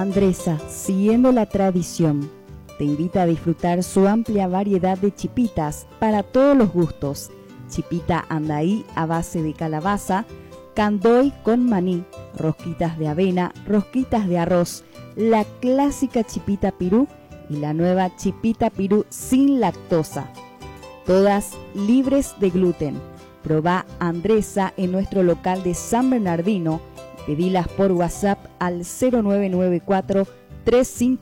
Andresa, siguiendo la tradición, te invita a disfrutar su amplia variedad de chipitas para todos los gustos. Chipita andaí a base de calabaza, candoy con maní, rosquitas de avena, rosquitas de arroz, la clásica chipita pirú y la nueva chipita pirú sin lactosa. Todas libres de gluten. Probá Andresa en nuestro local de San Bernardino. Pedilas por WhatsApp al 0994 35